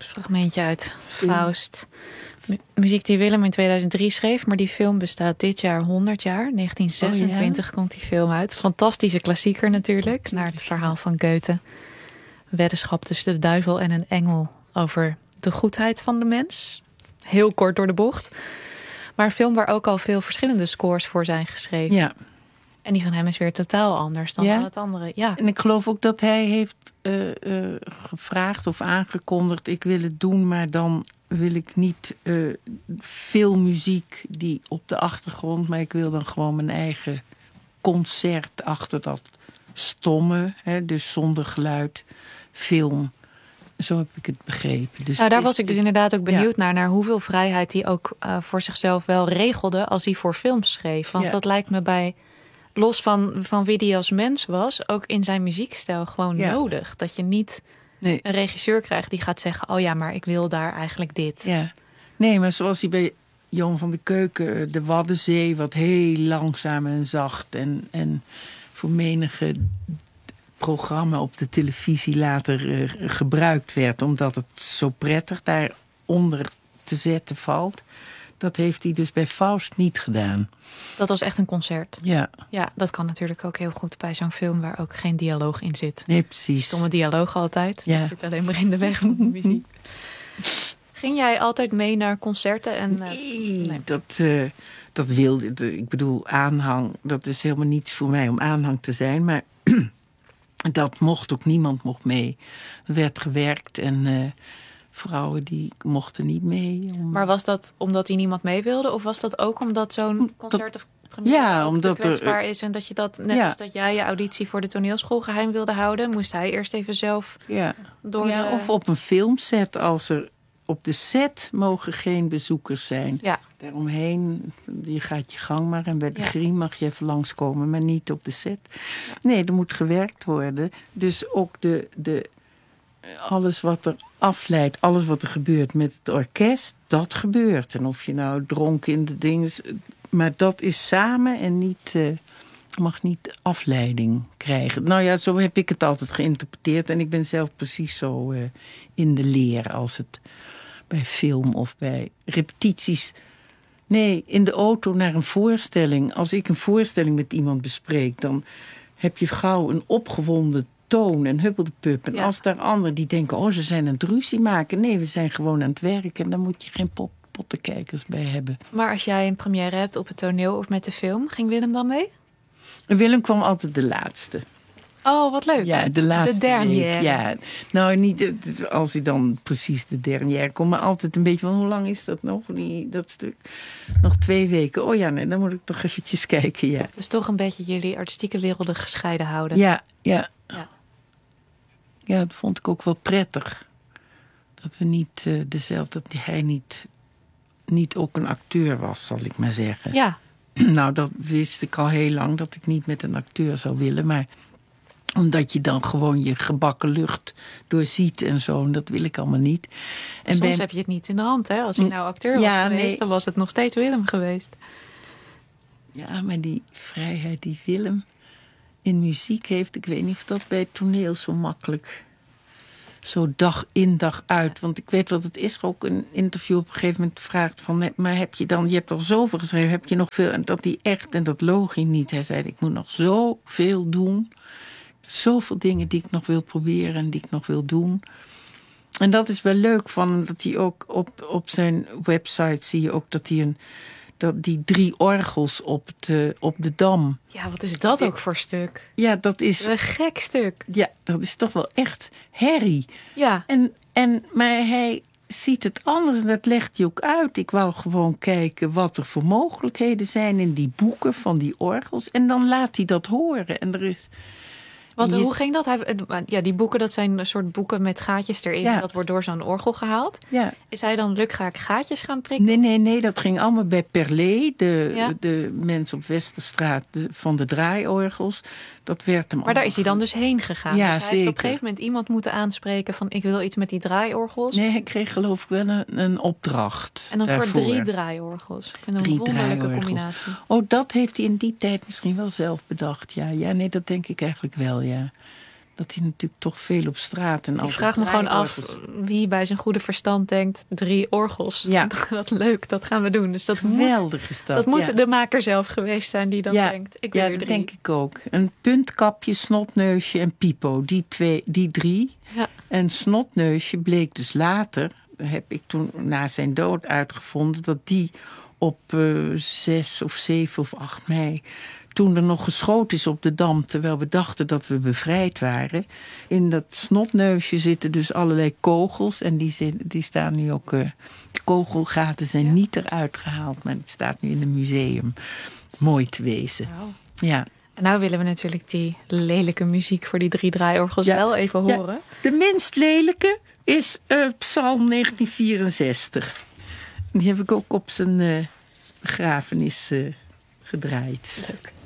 fragmentje uit Faust. Muziek die Willem in 2003 schreef, maar die film bestaat dit jaar 100 jaar. 1926 komt die film uit. Fantastische klassieker natuurlijk, naar het verhaal van Goethe. Weddenschap tussen de duivel en een engel over de goedheid van de mens. Heel kort door de bocht. Maar een film waar ook al veel verschillende scores voor zijn geschreven. Ja. En die van hem is weer totaal anders dan al het andere. Ja. En ik geloof ook dat hij heeft gevraagd of aangekondigd... ik wil het doen, maar dan wil ik niet veel muziek die op de achtergrond... maar ik wil dan gewoon mijn eigen concert achter dat stomme. Hè, dus zonder geluid, film. Zo heb ik het begrepen. Dus daar was ik dus inderdaad ook benieuwd naar hoeveel vrijheid hij ook voor zichzelf wel regelde... als hij voor films schreef. Want dat lijkt me bij... los van wie die als mens was, ook in zijn muziekstijl gewoon nodig. Dat je niet een regisseur krijgt die gaat zeggen... oh ja, maar ik wil daar eigenlijk dit. Ja. Nee, maar zoals hij bij Johan van de Keuken... de Waddenzee, wat heel langzaam en zacht... en voor menige programma op de televisie later gebruikt werd... omdat het zo prettig daaronder te zetten valt... Dat heeft hij dus bij Faust niet gedaan. Dat was echt een concert. Ja. Ja, dat kan natuurlijk ook heel goed bij zo'n film... waar ook geen dialoog in zit. Nee, precies. Stomme dialoog altijd. Ja. Dat zit alleen maar in de weg van de muziek. Ging jij altijd mee naar concerten? En, nee, dat wilde... Ik bedoel, aanhang... Dat is helemaal niets voor mij om aanhang te zijn. Maar dat mocht ook. Niemand mocht mee. Er werd gewerkt en... vrouwen die mochten niet mee. Maar was dat omdat hij niemand mee wilde? Of was dat ook omdat zo'n concert of première omdat kwetsbaar is... en dat je dat, net als dat jij je auditie voor de toneelschool geheim wilde houden... moest hij eerst even zelf door Of op een filmset. Als er op de set mogen geen bezoekers zijn. Ja. Daaromheen, je gaat je gang maar... en bij de griem mag je even langskomen, maar niet op de set. Nee, er moet gewerkt worden. Dus ook alles wat er afleidt, alles wat er gebeurt met het orkest, dat gebeurt. En of je nou dronken in de dingen... Maar dat is samen en niet, mag niet afleiding krijgen. Nou ja, zo heb ik het altijd geïnterpreteerd. En ik ben zelf precies zo in de leer als het bij film of bij repetities... Nee, in de auto naar een voorstelling. Als ik een voorstelling met iemand bespreek... dan heb je gauw een opgewonden toon en huppeldepup. En als daar anderen die denken... ze zijn aan het ruzie maken. Nee, we zijn gewoon aan het werken. En daar moet je geen pottenkijkers bij hebben. Maar als jij een première hebt op het toneel of met de film... ging Willem dan mee? Willem kwam altijd de laatste. Oh, wat leuk. Ja, de laatste de dernière. week. Ja. Nou, niet als hij dan precies de dernière komt... maar altijd een beetje van, hoe lang is dat nog? Dat stuk. Nog 2 weken. Oh ja, nee, dan moet ik toch eventjes kijken, ja. Dus toch een beetje jullie artistieke werelden gescheiden houden. Ja. Ja, dat vond ik ook wel prettig. Dat we niet dezelfde... dat hij niet ook een acteur was, zal ik maar zeggen. Ja. Nou, dat wist ik al heel lang, dat ik niet met een acteur zou willen. Maar omdat je dan gewoon je gebakken lucht doorziet en zo. En dat wil ik allemaal niet. En soms heb je het niet in de hand, hè? Als hij nou acteur was geweest, dan was het nog steeds Willem geweest. Ja, maar die vrijheid die Willem in muziek heeft... ik weet niet of dat bij het toneel zo makkelijk... zo dag in, dag uit. Want ik weet wat het is. Ook een interview op een gegeven moment vraagt van... maar heb je dan, je hebt al zoveel geschreven, heb je nog veel... en dat die echt, en dat loog hij niet. Hij zei, ik moet nog zoveel doen. Zoveel dingen die ik nog wil proberen en die ik nog wil doen. En dat is wel leuk van dat hij ook op zijn website... zie je ook dat hij die 3 orgels op de Dam. Ja, wat is dat ook voor stuk? Ja, dat is... een gek stuk. Ja, dat is toch wel echt herrie. Ja. Maar hij ziet het anders en dat legt hij ook uit. Ik wou gewoon kijken wat er voor mogelijkheden zijn in die boeken van die orgels. En dan laat hij dat horen. En er is... Want hoe ging dat? Die boeken, dat zijn een soort boeken met gaatjes erin. Ja. Dat wordt door zo'n orgel gehaald. Ja. Is hij dan lukraak gaatjes gaan prikken? Nee. Dat ging allemaal bij Perlé. De mensen op Westerstraat van de draaiorgels. Dat werd hem. Maar daar is hij dan dus heen gegaan. Ja, dus hij heeft op een gegeven moment iemand moeten aanspreken van... ik wil iets met die draaiorgels. Nee, hij kreeg geloof ik wel een opdracht. En dan daarvoor. voor 3 draaiorgels. Ik vind een wonderlijke combinatie. Oh, dat heeft hij in die tijd misschien wel zelf bedacht. Ja, nee, dat denk ik eigenlijk wel, ja. dat hij natuurlijk toch veel op straat... Ik vraag me gewoon af wie bij zijn goede verstand denkt... 3 orgels. Ja. Wat leuk, dat gaan we doen. Dus dat moet de maker zelf geweest zijn die dan denkt... Ik wil er 3. Dat denk ik ook. Een puntkapje, snotneusje en pipo. Die 3. Ja. En snotneusje bleek dus later... heb ik toen na zijn dood uitgevonden... dat die op 6 of 7 of 8 mei... toen er nog geschoten is op de Dam... terwijl we dachten dat we bevrijd waren... in dat snotneusje zitten dus allerlei kogels... en die staan nu ook... de kogelgaten zijn niet eruit gehaald... maar het staat nu in een museum. Mooi te wezen. Wow. Ja. En nou willen we natuurlijk die lelijke muziek... voor die 3 draaiorgels wel even horen. Ja. De minst lelijke is Psalm 1964. Die heb ik ook op zijn begrafenis gedraaid. Leuk.